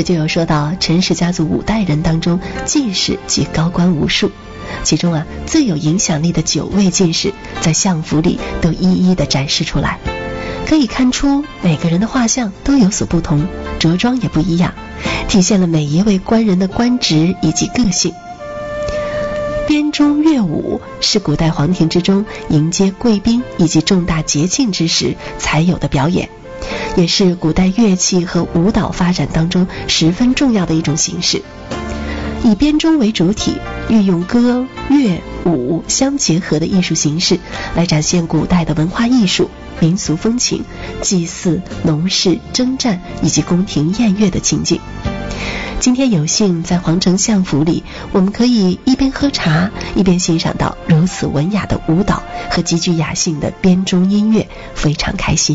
始就有说到陈氏家族5代人当中进士及高官无数，其中最有影响力的9位进士在相府里都一一的展示出来，可以看出每个人的画像都有所不同，着装也不一样，体现了每一位官人的官职以及个性。编钟乐舞是古代皇庭之中迎接贵宾以及重大节庆之时才有的表演，也是古代乐器和舞蹈发展当中十分重要的一种形式。以编钟为主体，运用歌乐舞相结合的艺术形式来展现古代的文化艺术、民俗风情、祭祀、农事、征战以及宫廷宴乐的情景。今天有幸在皇城相府里，我们可以一边喝茶一边欣赏到如此文雅的舞蹈和极具雅兴的编钟音乐，非常开心。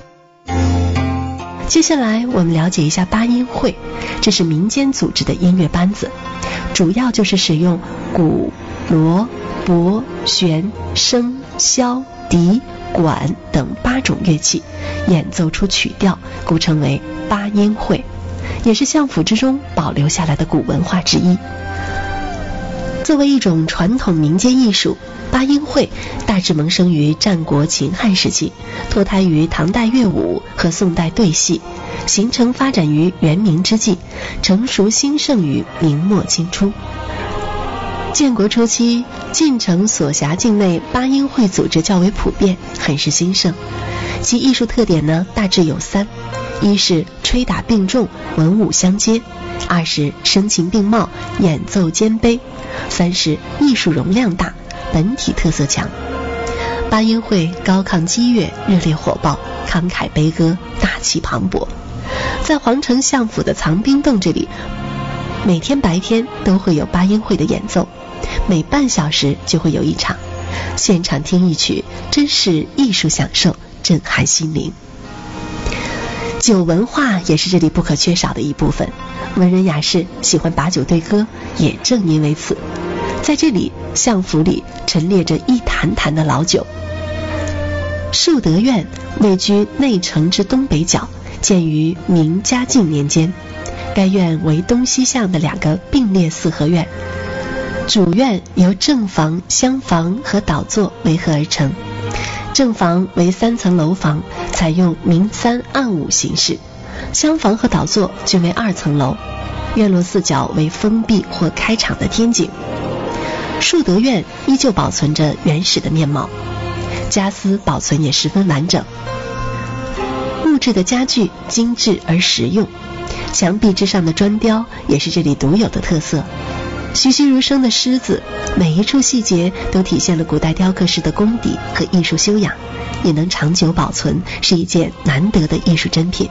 接下来我们了解一下八音会，这是民间组织的音乐班子，主要就是使用鼓、锣、钹、弦、笙、箫、笛、管等8种乐器演奏出曲调，故称为八音会，也是相府之中保留下来的古文化之一。作为一种传统民间艺术，八音会大致萌生于战国秦汉时期，脱胎于唐代乐舞和宋代对戏，形成发展于元明之际，成熟兴盛于明末清初。建国初期，晋城所辖境内八音会组织较为普遍，很是兴盛。其艺术特点呢，大致有3：一是吹打并重，文武相接；二是声情并茂，演奏兼备；三是艺术容量大，本体特色强。八音会高亢激越，热烈火爆，慷慨悲歌，大气磅礴。在皇城相府的藏兵洞这里，每天白天都会有八音会的演奏，每半小时就会有一场，现场听一曲，真是艺术享受，震撼心灵。酒文化也是这里不可缺少的一部分，文人雅士喜欢把酒对歌，也正因为此，在这里相府里陈列着一坛坛的老酒。树德院位居内城之东北角，建于明嘉靖年间，该院为东西向的2个并列4合院，主院由正房、厢房和倒座围合而成。正房为3层楼房，采用明3暗5形式，厢房和倒座均为2层楼，院落4角为封闭或开敞的天井。树德院依旧保存着原始的面貌，家私保存也十分完整，木质的家具精致而实用，墙壁之上的砖雕也是这里独有的特色。栩栩如生的狮子，每一处细节都体现了古代雕刻师的功底和艺术修养，也能长久保存，是一件难得的艺术珍品。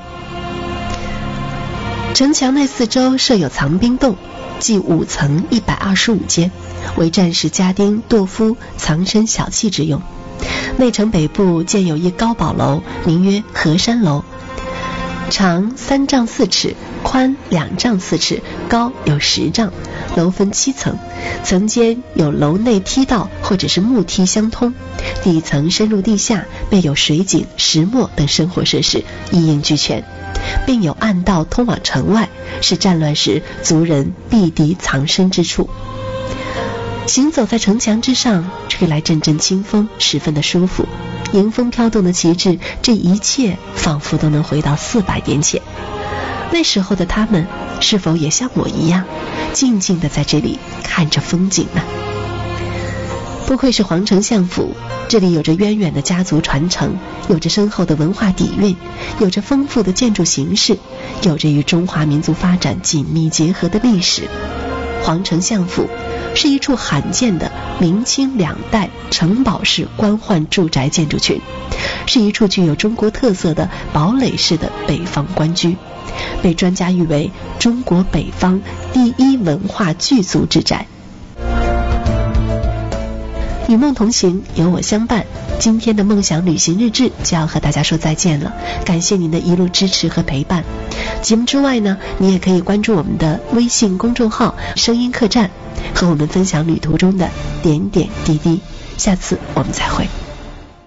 城墙内4周设有藏兵洞，计5层125间，为战士家丁垛夫藏身小器之用。内城北部建有一高宝楼，名曰河山楼，长3丈4尺，宽2丈4尺，高有10丈，楼分7层，层间有楼内梯道或者是木梯相通，底层深入地下，备有水井、石磨等生活设施，一应俱全，并有暗道通往城外，是战乱时族人避敌藏身之处。行走在城墙之上，吹来阵阵清风，十分的舒服，迎风飘动的旗帜，这一切仿佛都能回到400年前。那时候的他们是否也像我一样静静地在这里看着风景呢？不愧是皇城相府，这里有着渊远的家族传承，有着深厚的文化底蕴，有着丰富的建筑形式，有着与中华民族发展紧密结合的历史。皇城相府是一处罕见的明清2代城堡式官宦住宅建筑群，是一处具有中国特色的堡垒式的北方官居，被专家誉为中国北方第1文化巨族之宅。与梦同行，有我相伴，今天的梦想旅行日志就要和大家说再见了，感谢您的一路支持和陪伴。节目之外呢，你也可以关注我们的微信公众号声音客栈，和我们分享旅途中的点点滴滴。下次我们再会。